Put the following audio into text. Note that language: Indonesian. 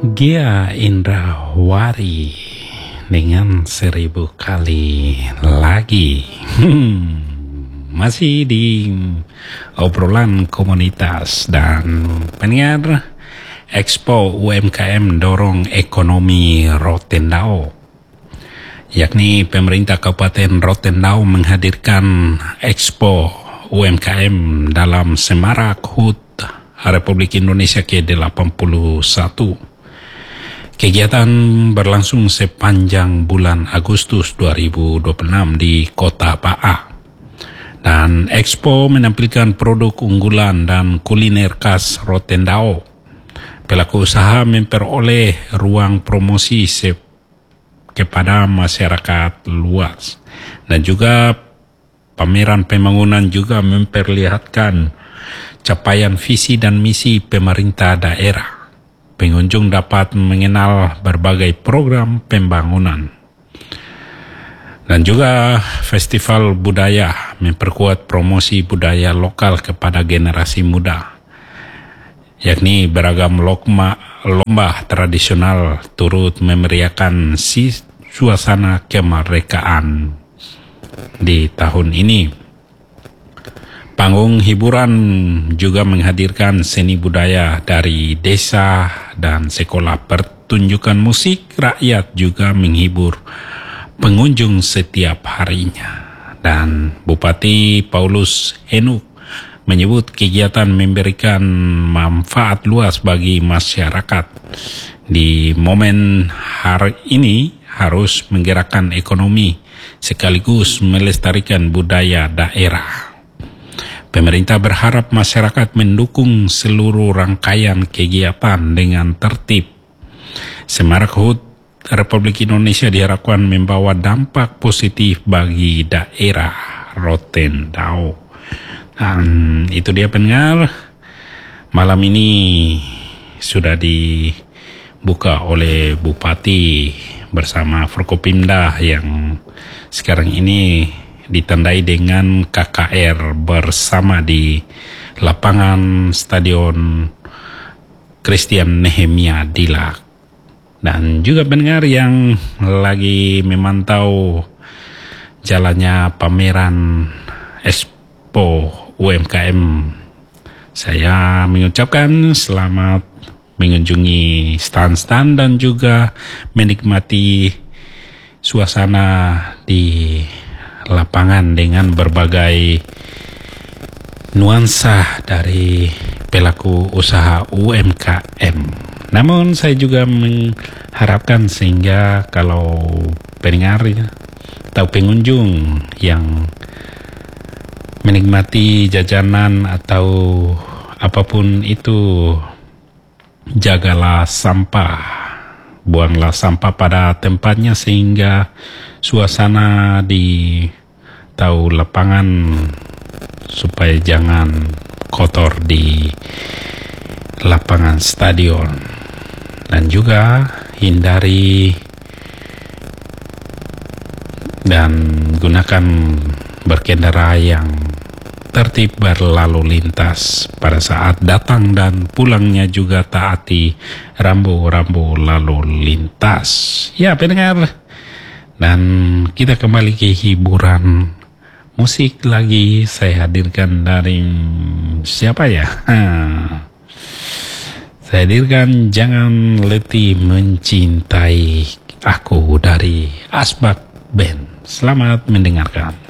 Gia Indrawari dengan 1000 kali lagi. Masih di obrolan komunitas dan pendengar. Expo UMKM dorong ekonomi Rotendao, yakni pemerintah Kabupaten Rotendao menghadirkan Expo UMKM dalam Semarak HUT Republik Indonesia ke-81. Kegiatan berlangsung sepanjang bulan Agustus 2026 di Kota Ba'a. Dan Expo menampilkan produk unggulan dan kuliner khas Rotendao. Pelaku usaha memperoleh ruang promosi kepada masyarakat luas. Dan juga pameran pembangunan juga memperlihatkan capaian visi dan misi pemerintah daerah. Pengunjung dapat mengenal berbagai program pembangunan. Dan juga festival budaya memperkuat promosi budaya lokal kepada generasi muda, yakni beragam lomba tradisional turut memeriahkan suasana kemerdekaan di tahun ini. Panggung hiburan juga menghadirkan seni budaya dari desa dan sekolah. Pertunjukan musik rakyat juga menghibur pengunjung setiap harinya. Dan Bupati Paulus Henuk menyebut kegiatan memberikan manfaat luas bagi masyarakat. Di momen hari ini harus menggerakkan ekonomi sekaligus melestarikan budaya daerah. Pemerintah berharap masyarakat mendukung seluruh rangkaian kegiatan dengan tertib. Semarak HUT Republik Indonesia diharapkan membawa dampak positif bagi daerah Rotendao. Dan itu dia pendengar, malam ini sudah dibuka oleh Bupati bersama Forkopimda yang sekarang ini ditandai dengan KKR bersama di lapangan Stadion Christian Nehemia Dilak. Dan juga pendengar yang lagi memantau jalannya pameran Expo UMKM, saya mengucapkan selamat mengunjungi stand-stand dan juga menikmati suasana di lapangan dengan berbagai nuansa dari pelaku usaha UMKM. Namun saya juga mengharapkan sehingga kalau pendengar atau pengunjung yang menikmati jajanan atau apapun itu, jagalah sampah, buanglah sampah pada tempatnya sehingga suasana di lapangan supaya jangan kotor di lapangan stadion. Dan juga hindari dan gunakan berkendara yang tertib berlalu lintas pada saat datang dan pulangnya, juga taati rambu-rambu lalu lintas. Ya pendengar, dan kita kembali ke hiburan musik lagi. Saya hadirkan dari siapa ya? Saya hadirkan Jangan Letih Mencintai Aku dari Asbak Band. Selamat mendengarkan.